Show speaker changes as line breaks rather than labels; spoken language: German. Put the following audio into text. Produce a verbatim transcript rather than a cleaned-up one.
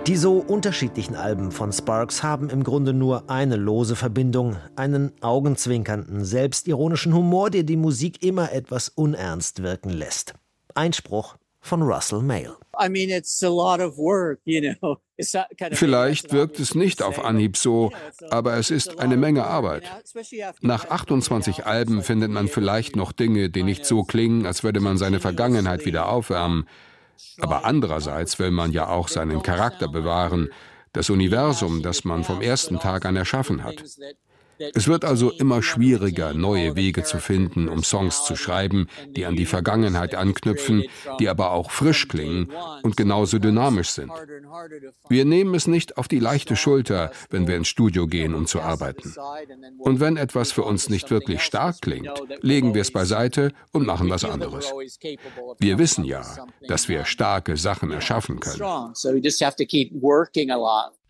Die so unterschiedlichen Alben von Sparks haben im Grunde nur eine lose Verbindung, einen augenzwinkernden, selbstironischen Humor, der die Musik immer etwas unernst wirken lässt. Einspruch von Russell Mael.
Vielleicht wirkt es nicht auf Anhieb so, aber es ist eine Menge Arbeit. Nach achtundzwanzig Alben findet man vielleicht noch Dinge, die nicht so klingen, als würde man seine Vergangenheit wieder aufwärmen. Aber andererseits will man ja auch seinen Charakter bewahren, das Universum, das man vom ersten Tag an erschaffen hat. Es wird also immer schwieriger, neue Wege zu finden, um Songs zu schreiben, die an die Vergangenheit anknüpfen, die aber auch frisch klingen und genauso dynamisch sind. Wir nehmen es nicht auf die leichte Schulter, wenn wir ins Studio gehen, um zu arbeiten. Und wenn etwas für uns nicht wirklich stark klingt, legen wir es beiseite und machen was anderes. Wir wissen ja, dass wir starke Sachen erschaffen können.